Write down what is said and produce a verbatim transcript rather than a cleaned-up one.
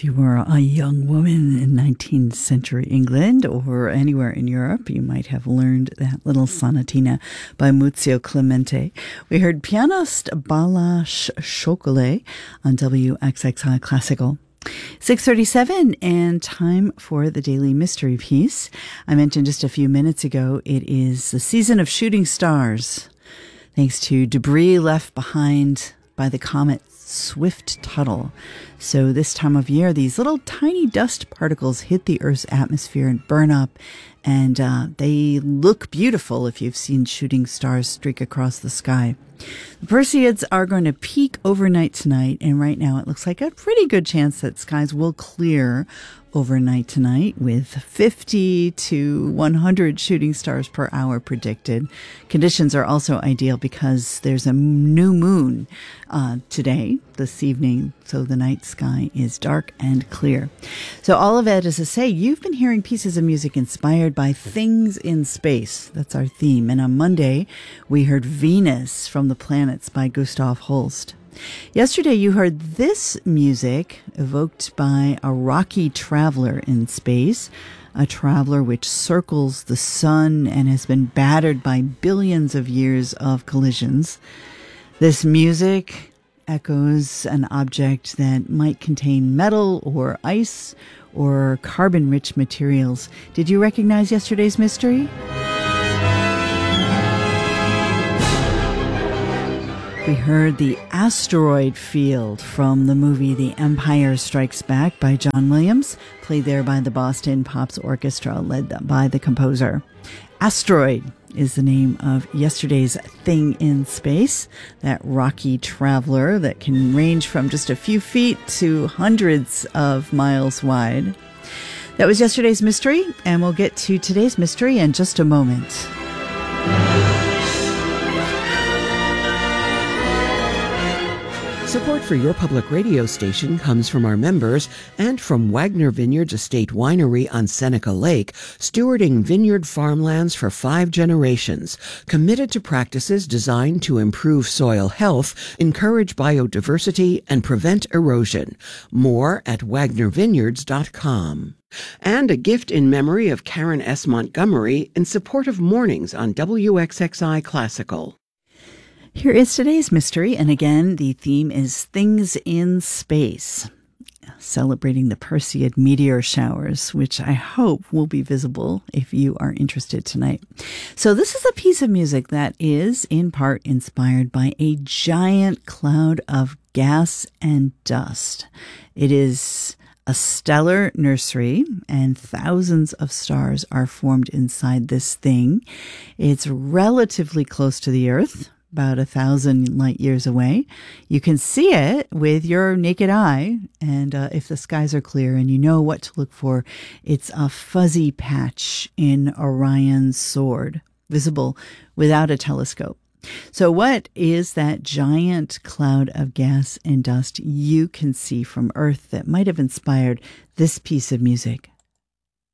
If you were a young woman in nineteenth century England or anywhere in Europe, you might have learned that little sonatina by Muzio Clemente. We heard pianist Bala Chocolate on W X X I Classical. six thirty-seven and time for the Daily Mystery Piece. I mentioned just a few minutes ago, it is the season of shooting stars, thanks to debris left behind by the comet Swift-Tuttle. So this time of year, these little tiny dust particles hit the Earth's atmosphere and burn up, and uh, they look beautiful if you've seen shooting stars streak across the sky. The Perseids are going to peak overnight tonight, and right now it looks like a pretty good chance that skies will clear overnight tonight with fifty to one hundred shooting stars per hour predicted. Conditions are also ideal because there's a new moon uh, today, this evening, so the night sky is dark and clear. So all of that is to say, you've been hearing pieces of music inspired by things in space. That's our theme. And on Monday, we heard Venus from the Planets by Gustav Holst. Yesterday, you heard this music evoked by a rocky traveler in space, a traveler which circles the sun and has been battered by billions of years of collisions. This music echoes an object that might contain metal or ice or carbon-rich materials. Did you recognize yesterday's mystery? We heard the asteroid field from the movie The Empire Strikes Back by John Williams, played there by the Boston Pops Orchestra, led by the composer. Asteroid is the name of yesterday's thing in space, that rocky traveler that can range from just a few feet to hundreds of miles wide. That was yesterday's mystery, and we'll get to today's mystery in just a moment. Support for your public radio station comes from our members and from Wagner Vineyards Estate Winery on Seneca Lake, stewarding vineyard farmlands for five generations, committed to practices designed to improve soil health, encourage biodiversity, and prevent erosion. More at wagner vineyards dot com. And a gift in memory of Karen S. Montgomery in support of mornings on W X X I Classical. Here is today's mystery, and again, the theme is Things in Space, celebrating the Perseid meteor showers, which I hope will be visible if you are interested tonight. So this is a piece of music that is, in part, inspired by a giant cloud of gas and dust. It is a stellar nursery, and thousands of stars are formed inside this thing. It's relatively close to the Earth, about a thousand light years away. You can see it with your naked eye, and uh, if the skies are clear and you know what to look for, it's a fuzzy patch in Orion's sword, visible without a telescope. So what is that giant cloud of gas and dust you can see from Earth that might have inspired this piece of music?